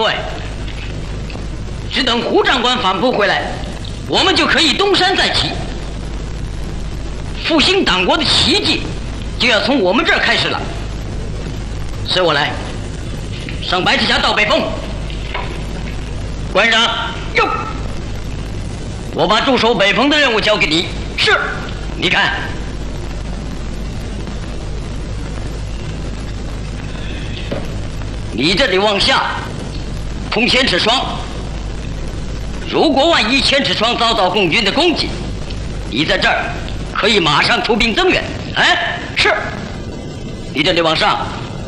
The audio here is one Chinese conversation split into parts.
对，只等胡长官反扑回来，我们就可以东山再起。复兴党国的奇迹就要从我们这儿开始了。随我来，上白赤峡到北峰。关长，哟，我把驻守北峰的任务交给你。是，你看，你这里往下通千尺窗。如果万一千尺窗遭到共军的攻击，你在这儿可以马上出兵增援。哎，是。你这里往上，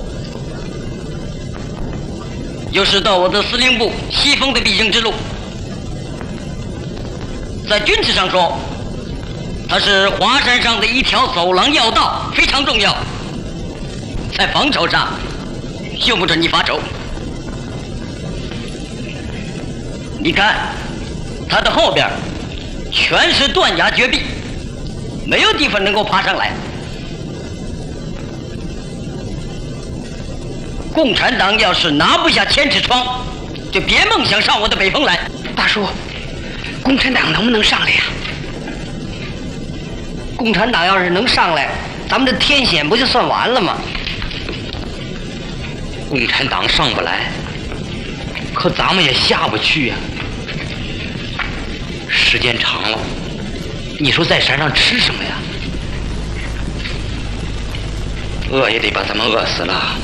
就是到我的司令部西峰的必经之路。在军事上说，它是华山上的一条走廊要道，非常重要。在防守上，用不着你发愁。你看，它的后边全是断崖绝壁，没有地方能够爬上来。共产党要是拿不下千尺窗，就别梦想上我的北峰来。 大叔，共产党能不能上来呀？共产党要是能上来，咱们这天险不就算完了吗？ 共产党上不来，可咱们也下不去呀。时间长了，你说在山上吃什么呀？饿也得把咱们饿死了。